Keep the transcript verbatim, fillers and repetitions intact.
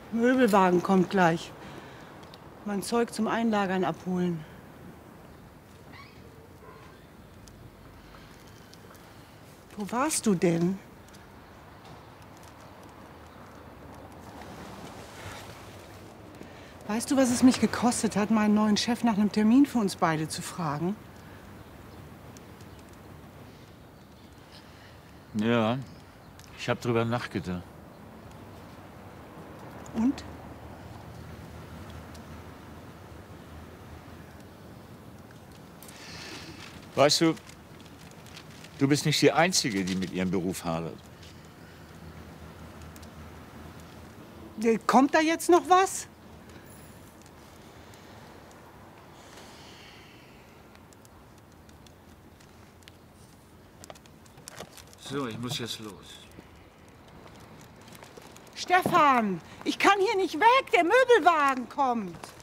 Möbelwagen kommt gleich. Mein Zeug zum Einlagern abholen. Wo warst du denn? Weißt du, was es mich gekostet hat, meinen neuen Chef nach einem Termin für uns beide zu fragen? Ja, ich habe drüber nachgedacht. Und? Weißt du, du bist nicht die Einzige, die mit ihrem Beruf hadert. Kommt da jetzt noch was? So, ich muss jetzt los. Stefan, ich kann hier nicht weg, der Möbelwagen kommt.